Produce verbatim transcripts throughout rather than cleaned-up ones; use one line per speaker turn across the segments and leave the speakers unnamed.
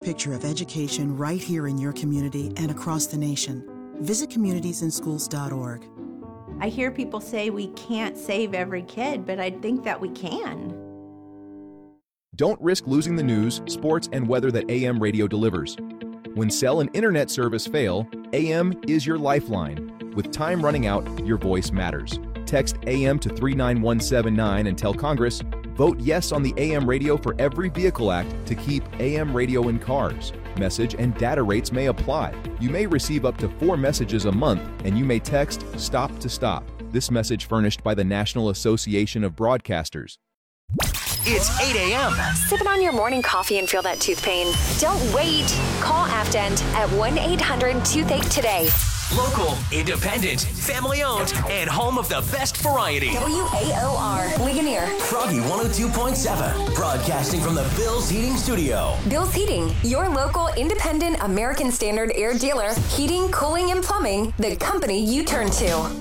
picture of education right here in your community and across the nation. Visit communities in schools dot org.
I hear people say we can't save every kid, but I think that we can.
Don't risk losing the news, sports, and weather that A M radio delivers. When cell and internet service fail, A M is your lifeline. With time running out, your voice matters. Text A M to three nine one seven nine and tell Congress, vote yes on the A M Radio for Every Vehicle Act to keep A M radio in cars. Message and data rates may apply. You may receive up to four messages a month, and you may text STOP to STOP. This message furnished by the National Association of Broadcasters.
It's eight a.m.
Sipping on your morning coffee and feel that tooth pain? Don't wait. Call Afdent at one eight hundred toothache today.
Local, independent, family-owned, and home of the best variety.
W A O R, Ligonier.
Froggy one oh two point seven, broadcasting from the Bill's Heating Studio.
Bill's Heating, your local independent American Standard air dealer. Heating, cooling, and plumbing, the company you turn to.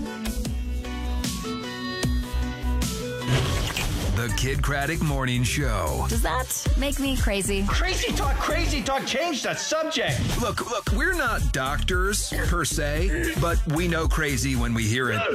The Kid Craddock Morning Show.
Does that make me crazy?
Crazy talk, crazy talk. Change the subject.
Look, look, we're not doctors per se, but we know crazy when we hear it.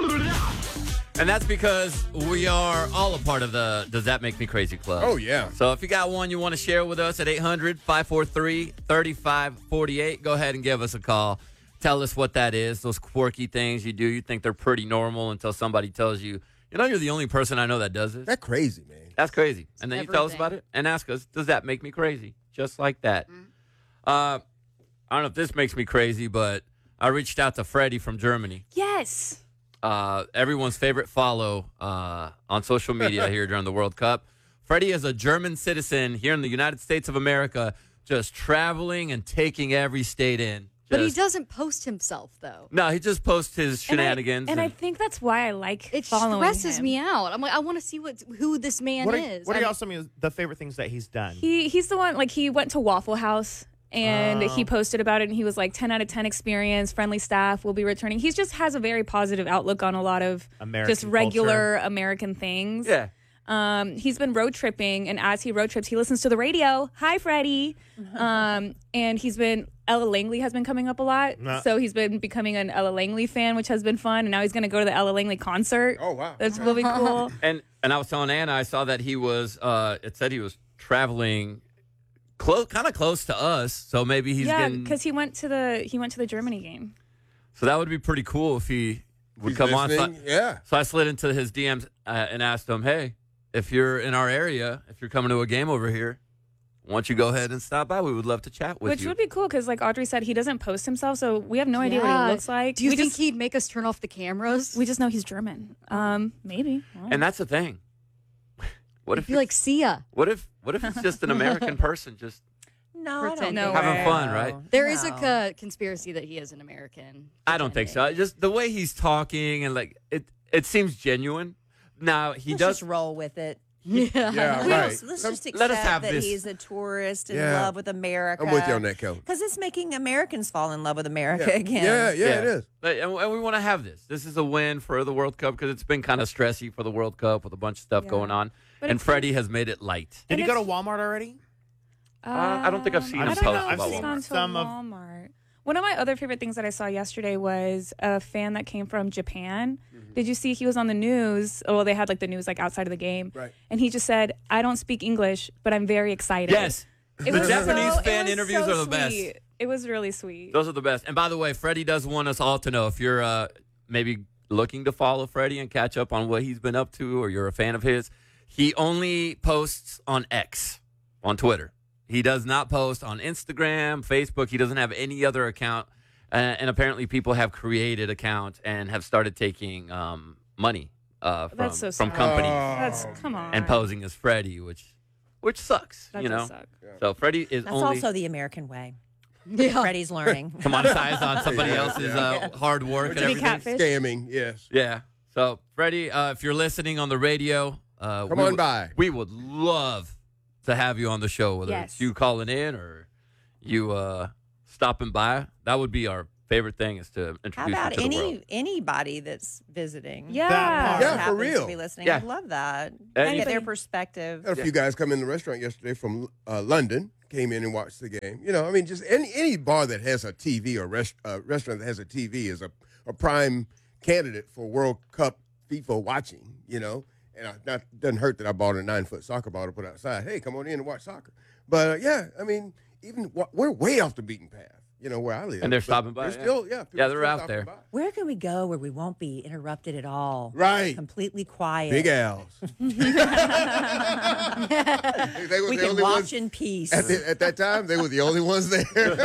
And that's because we are all a part of the Does That Make Me Crazy Club.
Oh, yeah.
So if you got one you want to share with us at eight hundred, five four three, three five four eight, go ahead and give us a call. Tell us what that is, those quirky things you do. You think they're pretty normal until somebody tells you, you know, you're the only person I know that does this.
That's crazy, man.
That's crazy.
It's
and then
everything.
you tell us about it and ask us, does that make me crazy? Just like that. Mm. Uh, I don't know if this makes me crazy, but I reached out to Freddie from Germany.
Yes.
Uh, everyone's favorite follow uh, on social media here during the World Cup. Freddie is a German citizen here in the United States of America, just traveling and taking every state in.
But he
Just-
doesn't post himself, though.
No, he just posts his shenanigans.
And I, and I think that's why I like
It
following
stresses
him.
me out. I'm like, I want to see what who this man
What are,
is.
what are
I'm-
y'all some of the favorite things that he's done?
He He's the one, like, he went to Waffle House. And
Oh.
he posted about it, and he was like, ten out of ten experience, friendly staff will be returning. He just has a very positive outlook on a lot of
American
just regular
culture.
American things.
Yeah.
Um, he's been road tripping, and as he road trips, he listens to the radio. Hi, Freddie. Um, and he's been, Ella Langley has been coming up a lot.
Nah.
So he's been becoming an Ella Langley fan, which has been fun. And now he's going to go to the Ella Langley concert.
Oh, wow.
That's really cool.
And and I was telling Anna, I saw that he was, uh, it said he was traveling close, kind of close to us. So maybe he's
yeah,
getting.
because he went to the he went to the Germany game.
So that would be pretty cool if he would
He's
come on. So I,
listening, yeah.
so I slid into his D Ms uh, and asked him, hey, if you're in our area, if you're coming to a game over here, why don't you go ahead and stop by? We would love to chat with
Which
you.
would be cool because, like Audrey said, he doesn't post himself, so we have no idea what
Yeah.
he looks like.
Do you
we
think
just,
he'd make us turn off the cameras?
we just know he's German. Um, maybe. I don't know.
And that's the thing. What
I'd
if
be like, see ya.
what if what if it's just an American person just
No, I don't
Pretend.
think
No
having
way.
fun, right?
There is a
No.
uh, conspiracy that he is an American.
I don't think so. Just the way he's talking and like it it seems genuine. Now he
Let's
does
just roll with it.
Yeah.
Yeah,
We
right.
just- let's
Some-
just accept
let us have
that
this.
he's a tourist in
Yeah.
love with America.
I'm with you on that, Kelly.
Because it's making Americans fall in love with America
Yeah.
again.
Yeah, yeah, it is.
Like, and, and we want to have this. This is a win for the World Cup because it's been kind of stressy for the World Cup with a bunch of stuff
Yeah.
going on.
But
and
it's-
Freddie has made it light.
Did he
And
go to
it's-
Walmart already?
Uh, I don't think I've seen
Um,
him
I don't
post
know if
about
he's
Walmart.
gone to
Some of-
Walmart. One of my other favorite things that I saw yesterday was a fan that came from Japan.
Mm-hmm.
Did you see he was on the news? Well, they had like the news like outside of the game.
Right.
And he just said, I don't speak English, but I'm very excited.
Yes.
It
The
was
Japanese
so- it
fan
was
interviews
so
are the best.
sweet. It was really sweet.
Those are the best. And by the way, Freddie does want us all to know if you're uh, maybe looking to follow Freddie and catch up on what he's been up to or you're a fan of his, he only posts on X, on Twitter. He does not post on Instagram, Facebook. He doesn't have any other account. Uh, and apparently people have created accounts and have started taking um, money uh, from,
That's so
from
sad.
companies
That's, come on.
and posing as Freddie, which which sucks,
That
you
does
know.
suck.
So Freddie is
That's
only
also the American way.
Yeah.
Freddie's learning.
to monetize on somebody
Yeah.
else's uh, hard work and
To be
everything.
catfish.
Scamming, yes.
Yeah. So, Freddie, uh, if you're listening on the radio, uh,
Come
we
on
would-
by.
We would love to have you on the show, whether
Yes.
it's you calling in or you uh, stopping by. That would be our favorite thing is to
How
introduce
about
you to the world.
any anybody that's visiting?
Yeah.
That part.
Yeah, for
happens
real.
To be listening.
Yeah.
I'd love that.
Anybody.
Get their perspective.
Had a few guys come in the restaurant yesterday from uh, London, came in and watched the game. You know, I mean, just any any bar that has a T V or rest, uh, restaurant that has a T V is a, a prime candidate for World Cup FIFA watching, you know. And it not, doesn't hurt that I bought a nine-foot soccer ball to put outside. Hey, come on in and watch soccer. But, uh, yeah, I mean, even we're way off the beaten path, you know, where I live.
And they're
But
stopping by.
They're
yeah.
still, yeah.
Yeah, they're
still
out
stopping
there.
by.
Where can we go where we won't be interrupted at all?
Right.
Completely quiet.
Big Al's. They- they were
we
the
can
only
watch
ones-
in peace.
At, the, at that time, they were the only ones there.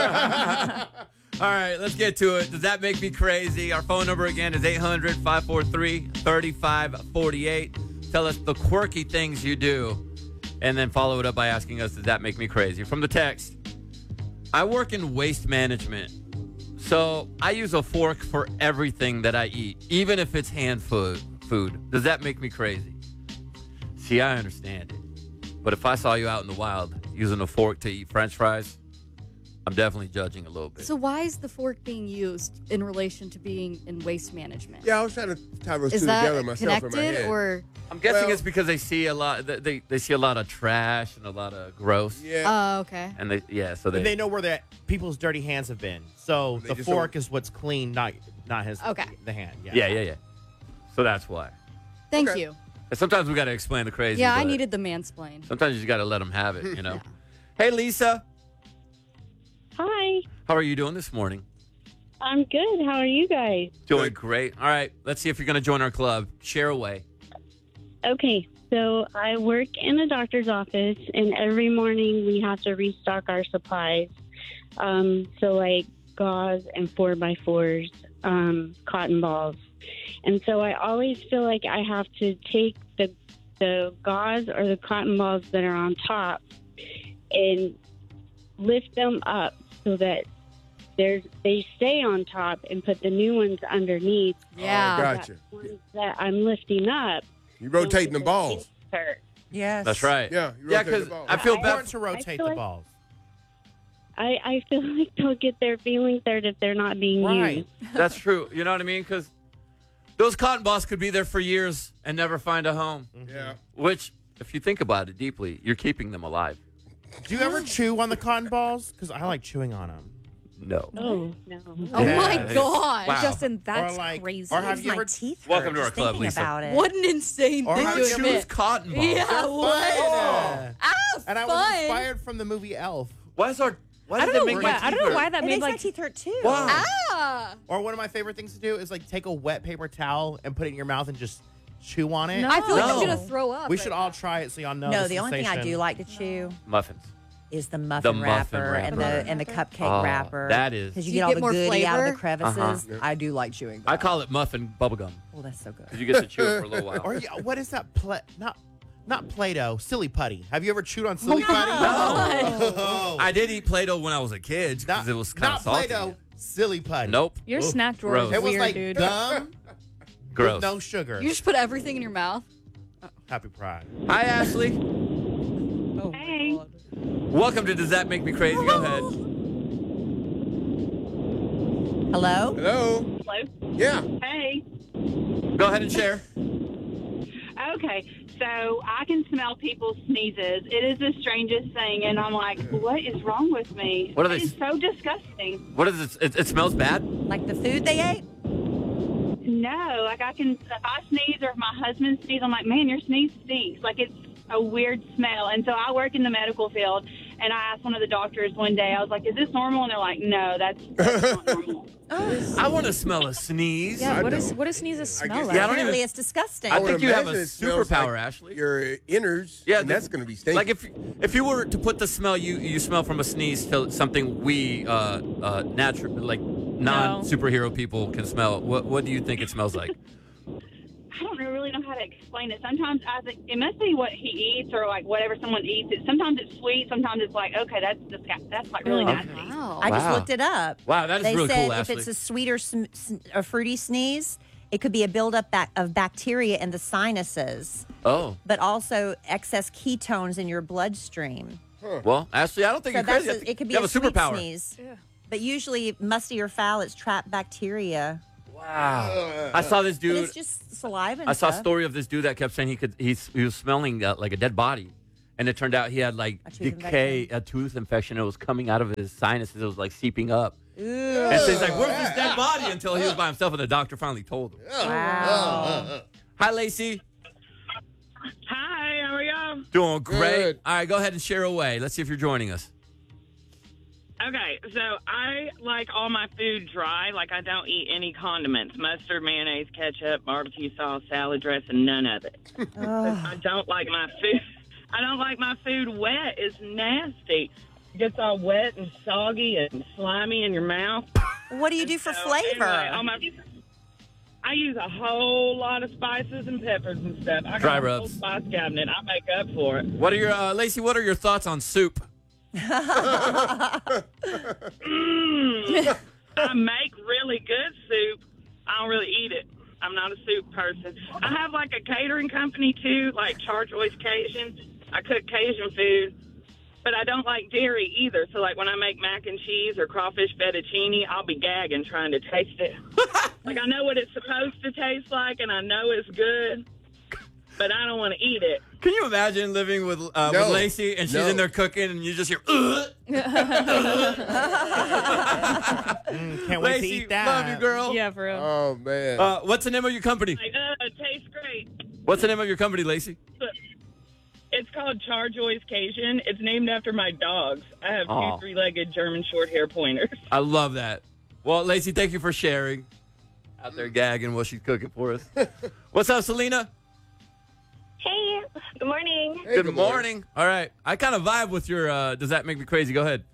All right, let's get to it. Does that make me crazy? Our phone number again is eight hundred, five four three, three five four eight. Tell us the quirky things you do, and then follow it up by asking us, does that make me crazy? From the text, I work in waste management, so I use a fork for everything that I eat, even if it's hand food. Food. Does that make me crazy? See, I understand it. But if I saw you out in the wild using a fork to eat French fries, I'm definitely judging a little bit.
So why is the fork being used in relation to being in waste management?
Yeah, I was trying to tie those
Is
two
that
together myself in my
connected
head.
or?
I'm guessing
Well-
it's because they see a lot. They they see a lot of trash and a lot of gross.
Yeah.
Oh, okay.
And they yeah, so they,
And they know where the people's dirty hands have been. So
They
the
just
fork is what's clean, not not his
Okay.
the hand. Yeah.
yeah yeah yeah. So that's why.
Thank
Okay.
you.
And sometimes we got to explain the crazy.
Yeah, I
but
needed the mansplain.
Sometimes you just got to let them have it. You know.
Yeah.
Hey Lisa,
Hi,
how are you doing this morning?
I'm good. How are you guys?
Doing great. All right, let's see if you're going to join our club. Share away.
Okay, so I work in a doctor's office, and every morning we have to restock our supplies. Um, so, like gauze and four by fours, um, cotton balls. And so I always feel like I have to take the the gauze or the cotton balls that are on top and lift them up so that there's they stay on top and put the new ones underneath.
Yeah.
Oh, gotcha.
That ones that I'm lifting up.
You rotating the
don't get
balls.
hurt.
Yes.
That's right.
Yeah, you
Yeah,
rotate
because
the balls.
I feel
It's important
bad.
to
I
rotate
feel
the
like-
balls.
I, I feel like they'll get their feelings hurt if they're not being
Right.
used.
That's true. You know what I mean? Because those cotton balls could be there for years and never find a home.
Yeah.
Which, if you think about it deeply, you're keeping them alive.
Do you ever chew on the cotton balls? Because I like chewing on them.
No.
Oh, no.
Oh
Yeah.
my god.
Wow.
Justin, that's
or like,
crazy.
Or have
Makes
you
my
ever?
teeth hurt
Welcome to our
just
club,
thinking
Lisa.
about it.
What an insane
Or
thing
have
to
you
Choose
admit.
cotton balls.
Yeah, what?
Yeah.
Ah,
And I was
fun.
inspired from the movie Elf.
Why is our? Why
I
does
don't
it
know.
make my
Yeah, I
teeth
don't know
hurt?
why that
It
made
makes my
like.
teeth hurt too.
Wow.
Ah.
Or one of my favorite things to do is like take a wet paper towel and put it in your mouth and just chew on it.
No.
I feel like I'm
No.
gonna throw up.
We
right
should
now.
all try it so y'all know.
No,
the
the only thing I
sensation.
do like to chew
Muffins.
is the muffin,
muffin
wrapper, and the
wrapper.
and the cupcake
Oh,
wrapper.
that is-
because you
Do you
get all
get
the
more
goodie out of the
flavor?
crevices.
Uh-huh.
I do like chewing.
I
gum.
call it muffin bubblegum
Oh, that's so good.
because you get to chew it for a little while.
Or yeah, what is that? Pla- not not Play-Doh. Silly putty. Have you ever chewed on silly
Oh,
putty?
no.
Oh.
I did eat Play-Doh when I was a kid because
Not,
it was kind
not
of salty.
Play-Doh. Silly putty.
Nope.
Your
Oof.
snack drawer
Gross.
is
It was
weird,
like
dude.
gum
Gross.
with no sugar.
You just put everything in your mouth.
Happy Pride.
Hi, Ashley.
Oh
Hey.
my god.
Welcome to Does That Make Me Crazy? Go ahead.
Hello.
Hello.
Hello?
Yeah.
Hey.
Go ahead and share.
Okay, so I can smell people's sneezes. It is the strangest thing, and I'm like, what is wrong with me?
What are they-
It's so disgusting.
What is it? It, it smells bad?
Like the food they ate.
No, like I can, if I sneeze or if my husband sneezes, I'm like, man, your sneeze stinks. Like it's a weird smell. And so I work in the medical field, and I asked one of the doctors one day, I was like, is this normal? And they're like, no, that's, that's not normal.
I want to smell a sneeze.
Yeah,
I
what is
don't.
what does sneezes smell
guess-
like?
Yeah, I don't
Apparently,
even-
it's disgusting.
I
would
think you have
imagine
a
it smells
superpower,
like
Ashley.
Your innards.
Yeah,
and
the-
that's going to be stinky.
Like if if you were to put the smell you you smell from a sneeze to something we uh uh natural like non superhero people can smell, what what do you think it smells like?
I don't really know how to explain it. Sometimes I think it must be what he eats or like whatever someone eats. It sometimes it's sweet. Sometimes it's like okay, that's just, that's like really nasty.
Wow.
I just
Wow.
looked it up.
Wow, that is
they
really
said
cool,
if
Ashley.
it's a sweeter, sm- sn- a fruity sneeze, it could be a buildup bac- of bacteria in the sinuses,
Oh,
but also excess ketones in your bloodstream.
well, Ashley, I don't think
So
you're
that's
crazy. I
a,
think
it could be
you
a
have a
sweet
superpower.
sneeze. But usually, musty or foul, it's trapped bacteria.
Wow. I saw this
But
dude.
it's just saliva and
I saw a
stuff.
story of this dude that kept saying he could he's, he was smelling uh, like a dead body, and it turned out he had like
tooth
decay, a tooth infection. It was coming out of his sinuses. It was like seeping up.
Ew.
And so he's like, "Where's this dead body?" Until he was by himself, and the doctor finally told him.
Wow.
Hi, Lacey.
Hi, how are y'all?
Doing great.
Good.
All right, go ahead and share away. Let's see if you're joining us.
Okay, so I like all my food dry. Like, I don't eat any condiments. Mustard, mayonnaise, ketchup, barbecue sauce, salad dressing, none of it. I don't like my food. I don't like my food wet. It's nasty. It gets all wet and soggy and slimy in your mouth.
What do you do for
So,
flavor?
anyway, all my, I use a whole lot of spices and peppers and stuff. I
Dry
got a whole
rubs.
spice cabinet. I make up for it.
What are your uh, Lacey? What are your thoughts on soup?
Mm. I make really good soup. I don't really eat it. I'm not a soup person. I have like a catering company too, like Charjoy's Cajun. I cook Cajun food, but I don't like dairy either. So like when I make mac and cheese or crawfish fettuccine, I'll be gagging trying to taste it. Like I know what it's supposed to taste like, and I know it's good, but I don't want to eat it.
Can you imagine living with uh,
No.
with Lacey and she's
No.
in there cooking and you just hear, Ugh!
Mm, can't wait to
Lacey,
eat that.
love you, girl.
Yeah, for real.
Oh, man.
Uh, what's the name of your company?
Like, uh, it tastes great.
What's the name of your company, Lacey?
It's called Charjoy's Cajun. It's named after my dogs. I have
Aw.
two three-legged German short-hair pointers.
I love that. Well, Lacey, thank you for sharing. Out there gagging while she's cooking for us. What's up, Selena?
Hey, good morning.
Hey,
good, morning. All right. I kind of vibe with your, uh, does that make me crazy? Go ahead.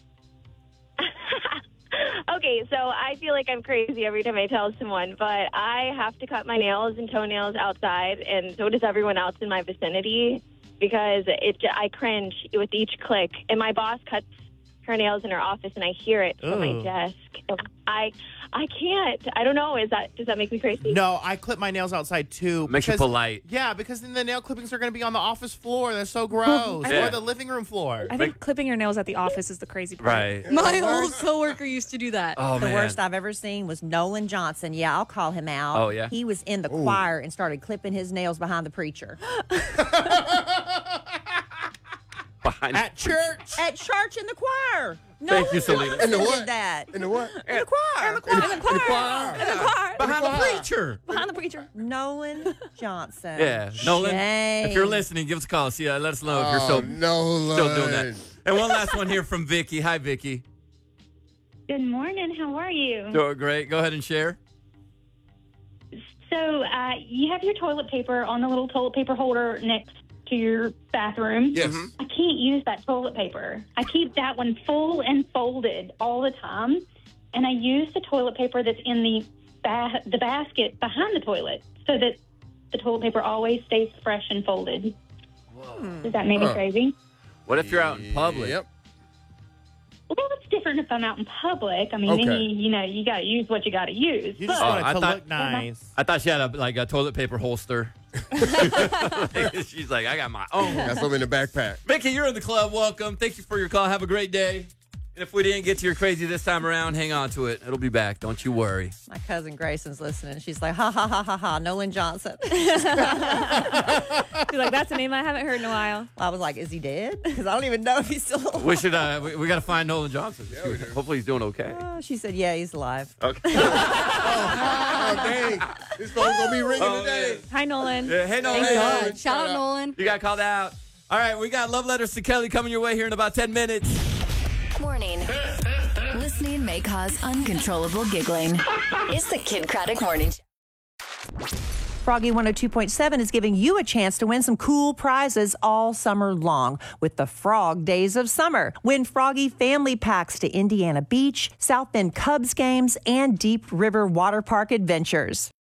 Okay, so I feel like I'm crazy every time I tell someone, but I have to cut my nails and toenails outside, and so does everyone else in my vicinity because it. I cringe with each click. And my boss cuts her nails in her office, and I hear it from my
Ugh.
desk. I, I can't. I don't know. Is that does that make me crazy?
No, I clip my nails outside too.
Makes you
because-
polite.
Yeah, because then the nail clippings are going to be on the office floor. They're so gross.
Yeah.
Or the living room floor.
I think clipping your nails at the office is the crazy part.
Right.
My old coworker used to do that.
Oh,
the
man.
worst I've ever seen was Nolan Johnson. Yeah, I'll call him out.
Oh, yeah?
He was in the
Ooh.
choir and started clipping his nails behind the preacher.
Behind
At church.
At church in the choir.
Thank you,
Nolan
Selena.
Johnson
In the
did
what?
that.
In the what?
In the choir.
In the choir. In the choir.
In the choir.
Behind the preacher.
Behind the preacher.
Nolan Johnson.
Yeah. Nolan,
Shame.
if you're listening, give us a call. See, uh, let us know if you're
Oh,
still,
Nolan.
still doing that. And one last one here from Vicky. Hi, Vicky.
Good morning. How are you?
Doing great. Go ahead and share.
So uh, you have your toilet paper on the little toilet paper holder next to your bathroom.
Yes.
I can't use that toilet paper. I keep that one full and folded all the time, and I use the toilet paper that's in the ba- the basket behind the toilet so that the toilet paper always stays fresh and folded. Does that make me
Huh.
crazy?
What if you're out in public?
Yep.
Well, it's different if I'm out in public. I mean,
Okay.
then you, you know, you got to use what you got to use.
You just
But-
want it
I
to
thought-
look nice.
I thought she had a like a toilet paper holster. She's like, I got my own.
Got some in the backpack.
Vicky, you're in the club. Welcome. Thank you for your call. Have a great day. And if we didn't get to your crazy this time around, hang on to it. It'll be back. Don't you worry.
My cousin Grayson's listening. She's like, ha, ha, ha, ha, ha, Nolan Johnson.
She's like, that's a name I haven't heard in a while.
I was like, is he dead? Because I don't even know if he's still alive.
We should. Uh, we, we got to find Nolan Johnson. Hopefully, he's doing okay.
Oh, she said, yeah, he's alive.
Okay.
Oh, dang. This phone's going to be ringing
Oh,
today.
Hi, Nolan.
Yeah, hey, Nolan.
Thank
Hey,
God. Shout out, Nolan.
You got called out. All right, we got love letters to Kelly coming your way here in about ten minutes.
Morning. Listening may cause uncontrollable giggling. It's the Kid Craddock Morning Show.
Froggy one oh two point seven is giving you a chance to win some cool prizes all summer long with the Frog Days of Summer. Win Froggy family packs to Indiana Beach, South Bend Cubs games, and Deep River Water Park adventures.